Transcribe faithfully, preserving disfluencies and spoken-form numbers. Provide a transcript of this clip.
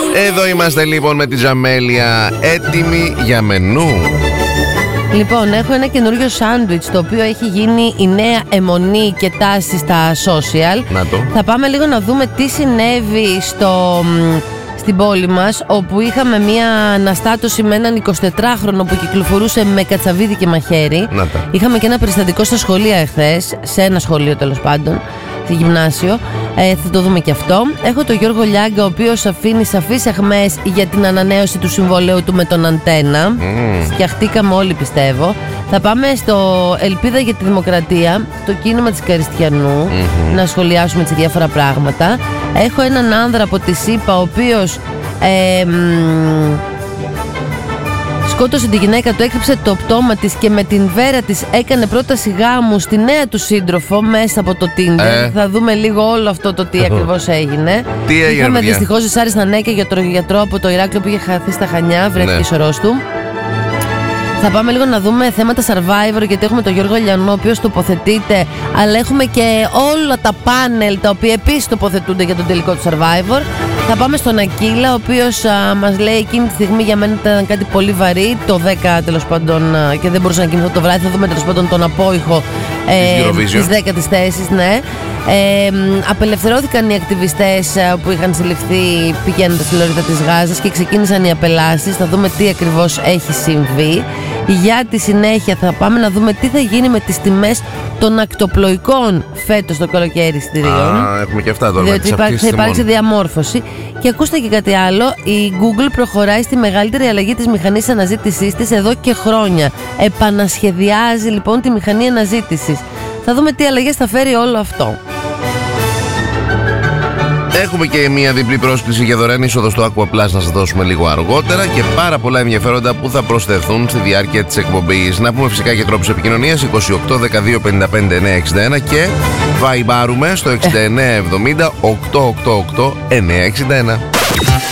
Εδώ είμαστε λοιπόν με τη Τζαμέλια, έτοιμοι για μενού. Λοιπόν, έχω ένα καινούριο σάντουιτς, το οποίο έχει γίνει η νέα αιμονή και τάση στα social. Να το. Θα πάμε λίγο να δούμε τι συνέβη στο, στην πόλη μας, όπου είχαμε μια αναστάτωση με έναν εικοσιτετράχρονο που κυκλοφορούσε με κατσαβίδι και μαχαίρι. Να τα. Είχαμε και ένα περιστατικό στα σχολεία εχθές, σε ένα σχολείο τέλος πάντων, στη γυμνάσιο. Ε, θα το δούμε και αυτό. Έχω τον Γιώργο Λιάγκα, ο οποίος αφήνει σαφείς αιχμές για την ανανέωση του συμβολαίου του με τον Αντένα. Mm. Σκιαχτήκαμε όλοι, πιστεύω. Θα πάμε στο Ελπίδα για τη Δημοκρατία, το κίνημα της Καριστιανού, mm-hmm. να σχολιάσουμε έτσι διάφορα πράγματα. Έχω έναν άνδρα από τη ΣΥΠΑ, ο οποίος ε, μ, σκότωσε τη γυναίκα του, έκρυψε το πτώμα της και με την βέρα της έκανε πρόταση γάμου στη νέα του σύντροφο μέσα από το Tinder. Ε. Θα δούμε λίγο όλο αυτό το τι ακριβώς έγινε. Τι έγινε? Είχαμε δυστυχώς δυσάρεστα νέα και για τον γιατρό από το Ηράκλειο που είχε χαθεί στα Χανιά, βρέθηκε η σωρός του. Θα πάμε λίγο να δούμε θέματα Survivor, γιατί έχουμε τον Γιώργο Λιανό, ο οποίος τοποθετείται, αλλά έχουμε και όλα τα πάνελ τα οποία επίσης τοποθετούνται για τον τελικό του Survivor. Θα πάμε στον Ακύλα, ο οποίος α, μας λέει εκείνη τη στιγμή για μένα ήταν κάτι πολύ βαρύ, το δέκα τέλος πάντων, α, και δεν μπορούσα να κοιμηθώ το βράδυ. Θα δούμε τέλος πάντων τον απόϊχο ε, της δέκατης θέσης, ναι. Ε, απελευθερώθηκαν οι ακτιβιστές που είχαν συλληφθεί πηγαίνοντας στη Λωρίδα της Γάζας και ξεκίνησαν οι απελάσεις. Θα δούμε τι ακριβώς έχει συμβεί. Για τη συνέχεια θα πάμε να δούμε τι θα γίνει με τις τιμές των ακτοπλοϊκών φέτος το καλοκαίρι εισιτηρίων. Α, έχουμε και αυτά τώρα. Διότι υπάρχει, θα υπάρξει διαμόρφωση. Και ακούστε και κάτι άλλο, η Google προχωράει στη μεγαλύτερη αλλαγή της μηχανής αναζήτησής της εδώ και χρόνια. Επανασχεδιάζει λοιπόν τη μηχανή αναζήτησης. Θα δούμε τι αλλαγές θα φέρει όλο αυτό. Έχουμε και μια διπλή πρόσκληση για δωρεάν είσοδο στο Aqua Plus να σας δώσουμε λίγο αργότερα και πάρα πολλά ενδιαφέροντα που θα προσθεθούν στη διάρκεια της εκπομπής. Να πούμε φυσικά και τρόπους επικοινωνίας είκοσι οκτώ δεκαδύο πενήντα πέντε εννιακόσια εξήντα ένα και βαϊμπάρουμε στο εξήντα εννέα εβδομήντα οκτακόσια ογδόντα οκτώ εννιακόσια εξήντα ένα.